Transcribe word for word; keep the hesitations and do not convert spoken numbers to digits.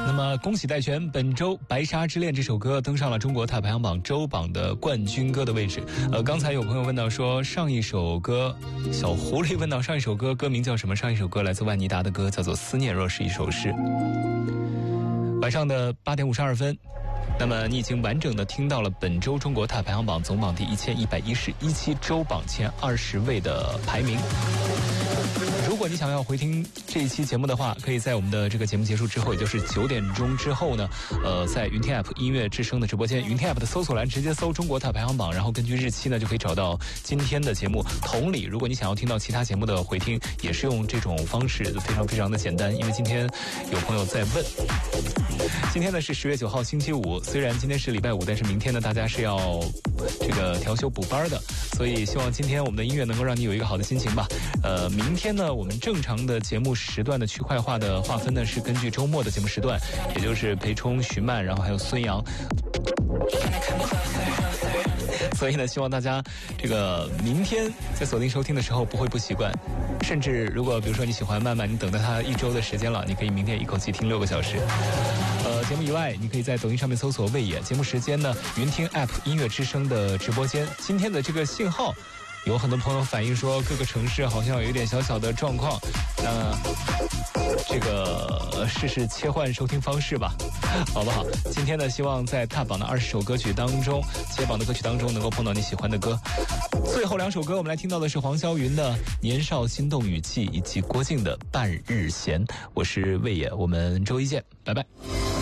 那么恭喜戴荃，本周《白纱之恋》这首歌登上了中国塔排行榜周榜的冠军歌的位置。呃，刚才有朋友问到说，上一首歌，小狐狸问到上一首歌歌名叫什么？上一首歌来自万妮达的歌叫做《思念若是一首诗》。晚上的八点五十二分。那么你已经完整的听到了本周中国塔排行榜总榜第一千一百一十一期周榜前二十位的排名。如果你想要回听这一期节目的话，可以在我们的这个节目结束之后，也就是九点钟之后呢，呃，在云听 App 音乐之声的直播间，云听 App 的搜索栏直接搜中国塔排行榜，然后根据日期呢就可以找到今天的节目。同理，如果你想要听到其他节目的回听，也是用这种方式，非常非常的简单。因为今天有朋友在问，今天呢是十月九号星期五，虽然今天是礼拜五，但是明天呢大家是要这个调休补班的，所以希望今天我们的音乐能够让你有一个好的心情吧。呃，明天呢我们正常的节目时段的区块化的划分呢是根据周末的节目时段，也就是裴冲、徐曼，然后还有孙杨。所以呢，希望大家这个明天在锁定收听的时候不会不习惯，甚至如果比如说你喜欢慢慢，你等到它一周的时间了，你可以明天一口气听六个小时。呃，节目以外，你可以在抖音上面搜索魏野。节目时间呢，云听 App 音乐之声的直播间。今天的这个信号，有很多朋友反映说各个城市好像有一点小小的状况，那这个试试切换收听方式吧，好不好？今天呢，希望在踏榜的二十首歌曲当中，接榜的歌曲当中能够碰到你喜欢的歌。最后两首歌，我们来听到的是黄霄云的《年少心动雨季》以及郭靖的《半日闲》。我是魏野，我们周一见，拜拜。